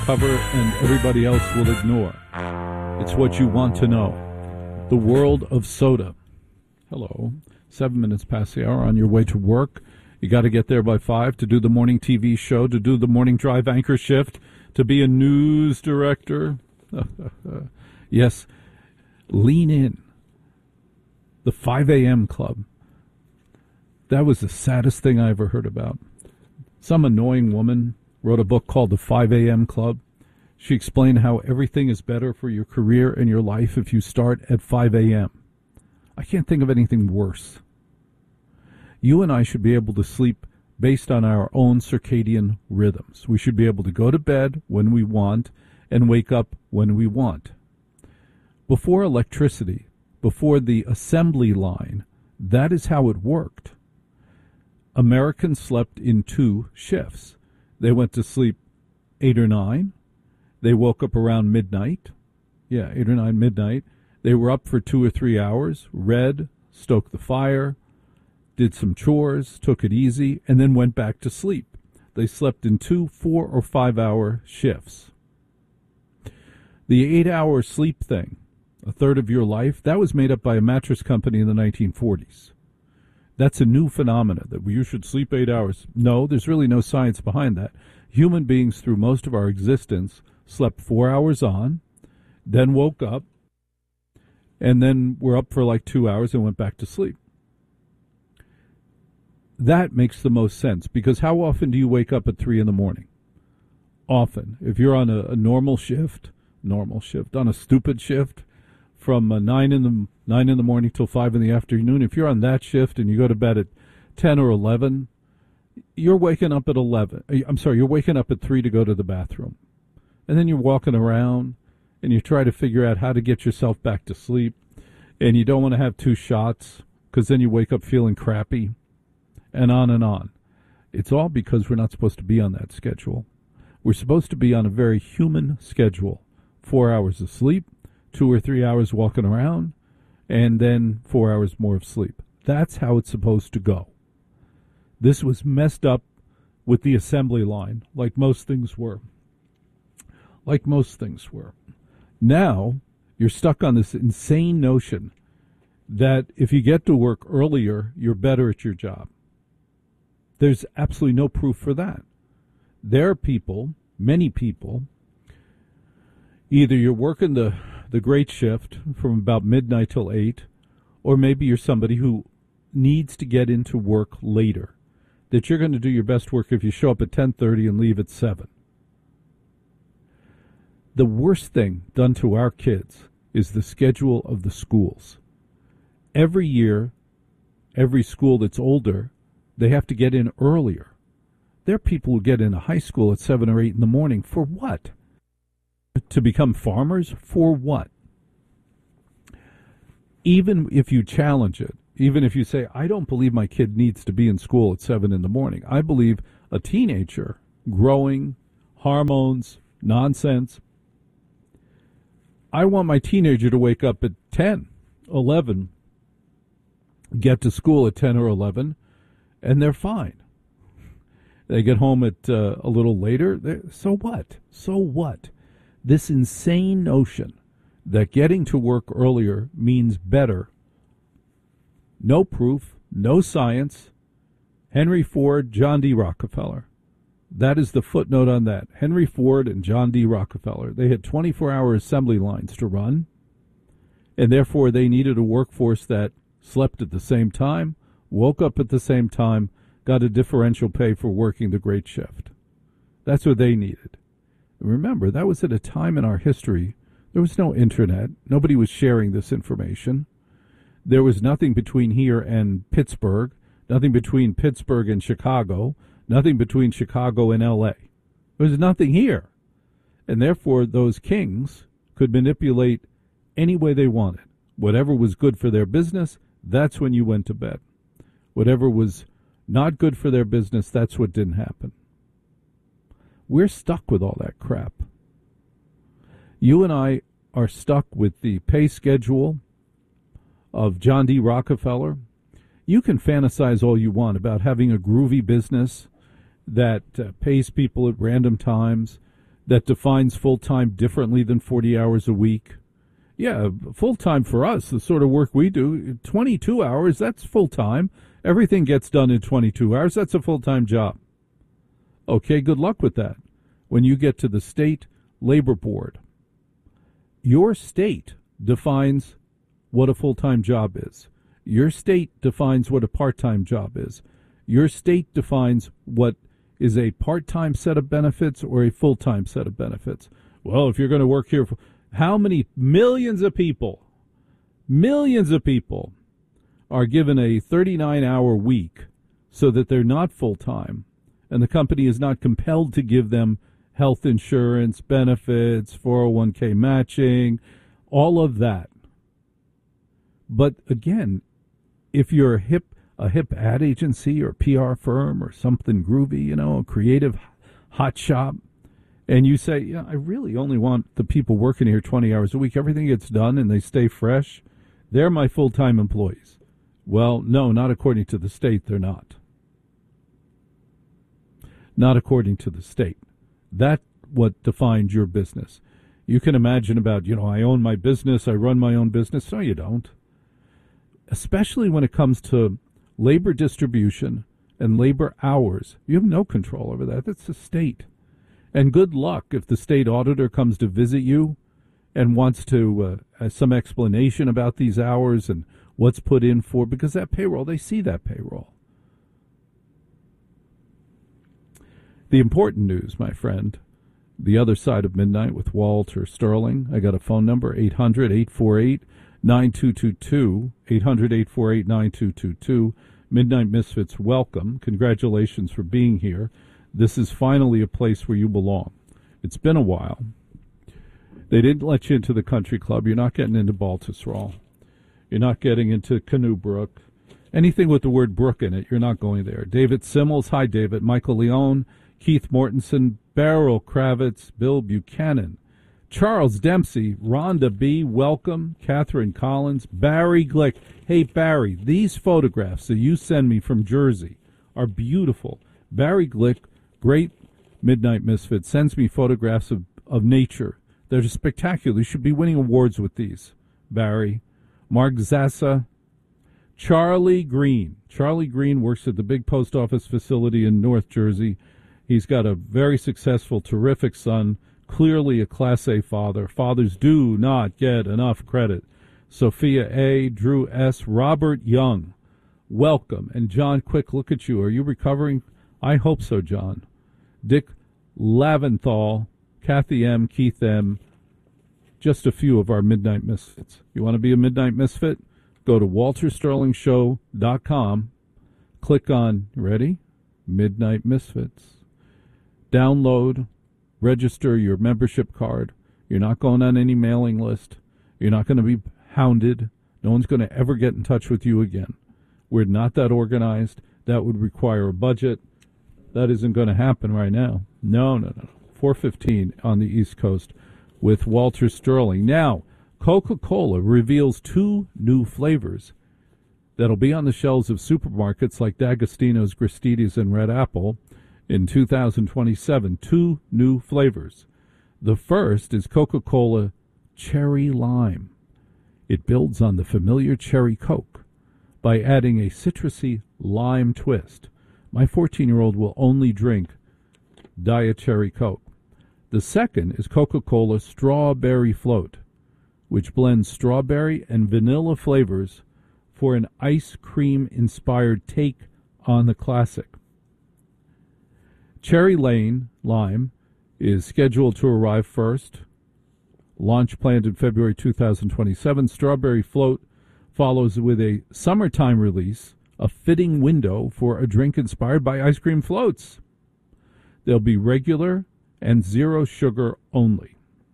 cover and everybody else will ignore. It's what you want to know. The world of soda. Hello. 7 minutes past the hour on your way to work. You got to get there by 5 to do the morning TV show, to do the morning drive anchor shift, to be a news director. Yes, lean in. The 5 a.m. club. That was the saddest thing I ever heard about. Some annoying woman wrote a book called The 5 a.m. Club. She explained how everything is better for your career and your life if you start at 5 a.m. I can't think of anything worse. You and I should be able to sleep based on our own circadian rhythms. We should be able to go to bed when we want and wake up when we want. Before electricity, before the assembly line, that is how it worked. Americans slept in 2 shifts. They went to sleep 8 or 9. They woke up around midnight. 8 or 9 midnight. They were up for 2 or 3 hours, read, stoked the fire, did some chores, took it easy, and then went back to sleep. They slept in 2, 4, or 5 hour shifts. The 8-hour sleep thing, a third of your life, that was made up by a mattress company in the 1940s. That's a new phenomenon, that you should sleep 8 hours. No, there's really no science behind that. Human beings, through most of our existence, slept 4 hours on, then woke up, and then were up for like 2 hours and went back to sleep. That makes the most sense, because how often do you wake up at 3 in the morning? Often. If you're on a normal shift, on a stupid shift, from 9 in the morning till 5 in the afternoon, if you're on that shift and you go to bed at 10 or 11, you're waking up at 11. You're waking up at 3 to go to the bathroom. And then you're walking around and you try to figure out how to get yourself back to sleep. And you don't want to have 2 shots because then you wake up feeling crappy. And on and on. It's all because we're not supposed to be on that schedule. We're supposed to be on a very human schedule. 4 hours of sleep, 2 or 3 hours walking around, and then 4 hours more of sleep. That's how it's supposed to go. This was messed up with the assembly line, like most things were. Now, you're stuck on this insane notion that if you get to work earlier, you're better at your job. There's absolutely no proof for that. There are people, many people, either you're working the great shift from about midnight till 8, or maybe you're somebody who needs to get into work later, that you're going to do your best work if you show up at 10:30 and leave at 7. The worst thing done to our kids is the schedule of the schools. Every year, every school that's older, they have to get in earlier. There are people who get into high school at 7 or 8 in the morning. For what? To become farmers? For what? Even if you challenge it, even if you say, I don't believe my kid needs to be in school at 7 in the morning. I believe a teenager, growing, hormones, nonsense. I want my teenager to wake up at 10, 11, get to school at 10 or 11, and they're fine. They get home at a little later. So what? So what? This insane notion that getting to work earlier means better. No proof, no science. Henry Ford, John D. Rockefeller. That is the footnote on that. Henry Ford and John D. Rockefeller. They had 24-hour assembly lines to run, and therefore they needed a workforce that slept at the same time, woke up at the same time, got a differential pay for working the great shift. That's what they needed. Remember, that was at a time in our history. There was no internet. Nobody was sharing this information. There was nothing between here and Pittsburgh, nothing between Pittsburgh and Chicago, nothing between Chicago and L.A. There was nothing here. And therefore, those kings could manipulate any way they wanted. Whatever was good for their business, that's when you went to bed. Whatever was not good for their business, that's what didn't happen. We're stuck with all that crap. You and I are stuck with the pay schedule of John D. Rockefeller. You can fantasize all you want about having a groovy business that pays people at random times, that defines full-time differently than 40 hours a week? Yeah, full-time for us, the sort of work we do, 22 hours, that's full-time. Everything gets done in 22 hours. That's a full-time job. Okay, good luck with that. When you get to the state labor board, your state defines what a full-time job is. Your state defines what a part-time job is. Your state defines what is a part-time set of benefits or a full-time set of benefits. Well, if you're going to work here, how many millions of people are given a 39-hour week so that they're not full-time, and the company is not compelled to give them health insurance, benefits, 401k matching, all of that. But again, if you're a hip ad agency or PR firm or something groovy, a creative hot shop, and you say, yeah, I really only want the people working here 20 hours a week, everything gets done and they stay fresh, they're my full-time employees. Well, no, not according to the state, they're not. Not according to the state. That's what defines your business. You can imagine about, I own my business, I run my own business. No, you don't. Especially when it comes to labor distribution and labor hours. You have no control over that. That's the state. And good luck if the state auditor comes to visit you and wants to have some explanation about these hours and what's put in for, because that payroll, they see that payroll. The important news, my friend, the other side of midnight with Walter Sterling. I got a phone number, 800-848-9222, 800-848-9222. Midnight Misfits, welcome. Congratulations for being here. This is finally a place where you belong. It's been a while. They didn't let you into the country club. You're not getting into Baltusrol. You're not getting into Canoe Brook. Anything with the word brook in it, you're not going there. David Simmels, hi David. Michael Leone, Keith Mortensen, Beryl Kravitz, Bill Buchanan, Charles Dempsey, Rhonda B., welcome, Catherine Collins, Barry Glick. Hey, Barry, these photographs that you send me from Jersey are beautiful. Barry Glick, great Midnight Misfit, sends me photographs of nature. They're just spectacular. You should be winning awards with these, Barry. Mark Zassa, Charlie Green. Charlie Green works at the big post office facility in North Jersey. He's got a very successful, terrific son, clearly a Class A father. Fathers do not get enough credit. Sophia A., Drew S., Robert Young, welcome. And John Quick, look at you. Are you recovering? I hope so, John. Dick Laventhal, Kathy M., Keith M., just a few of our Midnight Misfits. You want to be a Midnight Misfit? Go to waltersterlingshow.com. Click on, ready? Midnight Misfits. Download, register your membership card. You're not going on any mailing list. You're not going to be hounded. No one's going to ever get in touch with you again. We're not that organized. That would require a budget. That isn't going to happen right now. No. 4:15 on the East Coast with Walter Sterling. Now, Coca-Cola reveals 2 new flavors that'll be on the shelves of supermarkets like D'Agostino's, Gristedes, and Red Apple in 2027. 2 new flavors. The first is Coca-Cola Cherry Lime. It builds on the familiar Cherry Coke by adding a citrusy lime twist. My 14-year-old will only drink Diet Cherry Coke. The second is Coca-Cola Strawberry Float, which blends strawberry and vanilla flavors for an ice cream-inspired take on the classic. Cherry Lime is scheduled to arrive first. Launch planned in February 2027. Strawberry Float follows with a summertime release, a fitting window for a drink inspired by ice cream floats. They'll be regular and zero sugar only.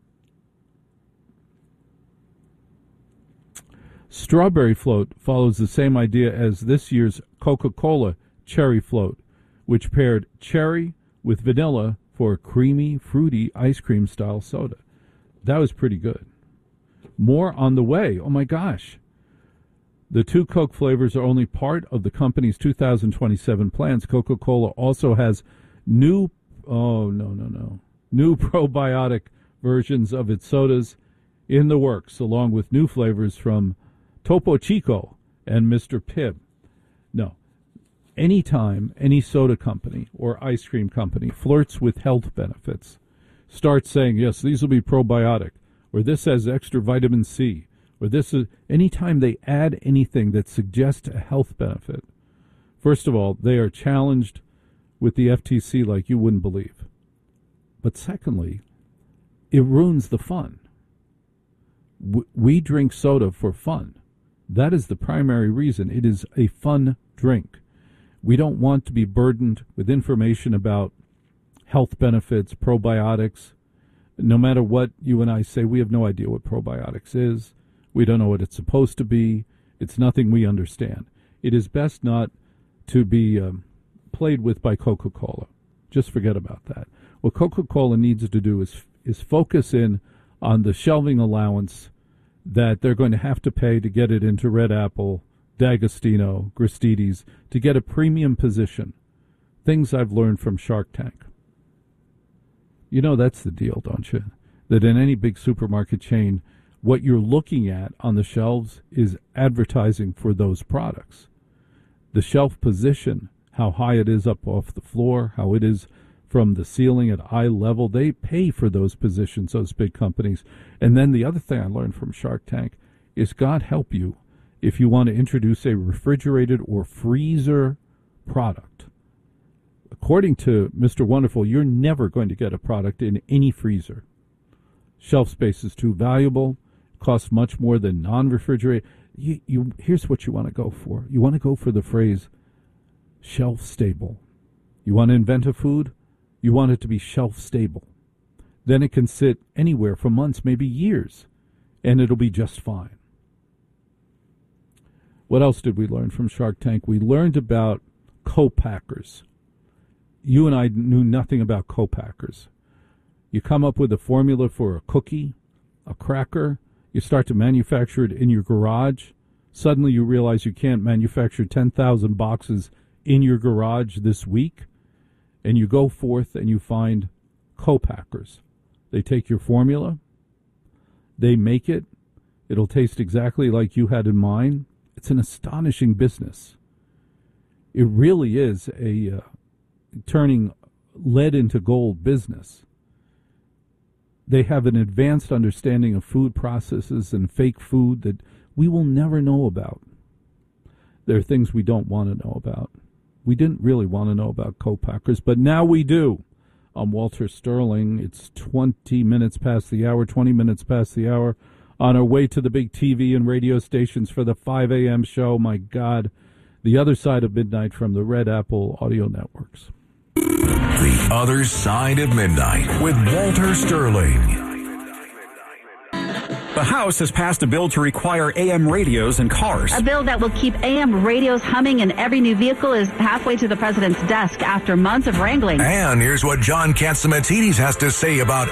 Strawberry Float follows the same idea as this year's Coca-Cola Cherry Float, which paired cherry with vanilla for a creamy, fruity ice cream style soda. That was pretty good. More on the way. Oh my gosh. The 2 Coke flavors are only part of the company's 2027 plans. Coca-Cola also has new... Oh, no. new probiotic versions of its sodas in the works, along with new flavors from Topo Chico and Mr. Pibb. No. Anytime any soda company or ice cream company flirts with health benefits, starts saying, yes, these will be probiotic, or this has extra vitamin C, or this is, anytime they add anything that suggests a health benefit, first of all, they are challenged with the FTC like you wouldn't believe. But secondly, it ruins the fun. We drink soda for fun. That is the primary reason. It is a fun drink. We don't want to be burdened with information about health benefits, probiotics. No matter what you and I say, we have no idea what probiotics is. We don't know what it's supposed to be. It's nothing we understand. It is best not to be played with by Coca-Cola. Just forget about that. What Coca-Cola needs to do is focus in on the shelving allowance that they're going to have to pay to get it into Red Apple, D'Agostino, Gristedes, to get a premium position. Things I've learned from Shark Tank. You know that's the deal, don't you? That in any big supermarket chain, what you're looking at on the shelves is advertising for those products. The shelf position, how high it is up off the floor, how it is from the ceiling at eye level, they pay for those positions, those big companies. And then the other thing I learned from Shark Tank is God help you if you want to introduce a refrigerated or freezer product. According to Mr. Wonderful, you're never going to get a product in any freezer. Shelf space is too valuable, costs much more than non-refrigerated. Here's what you want to go for. You want to go for the phrase shelf stable. You want to invent a food? You want it to be shelf stable. Then it can sit anywhere for months, maybe years, and it'll be just fine. What else did we learn from Shark Tank? We learned about co-packers. You and I knew nothing about co-packers. You come up with a formula for a cookie, a cracker, you start to manufacture it in your garage. Suddenly you realize you can't manufacture 10,000 boxes in your garage this week. And you go forth and you find co-packers. They take your formula, they make it, it'll taste exactly like you had in mind. It's an astonishing business. It really is a turning lead into gold business. They have an advanced understanding of food processes and fake food that we will never know about. There are things we don't want to know about. We didn't really want to know about co-packers, but now we do. I'm Walter Sterling. It's 20 minutes past the hour, on our way to the big TV and radio stations for the 5 a.m. show. My God, The Other Side of Midnight from the Red Apple Audio Networks. The Other Side of Midnight with Walter Sterling. The House has passed a bill to require AM radios in cars. A bill that will keep AM radios humming in every new vehicle is halfway to the president's desk after months of wrangling. And here's what John Catsimatidis has to say about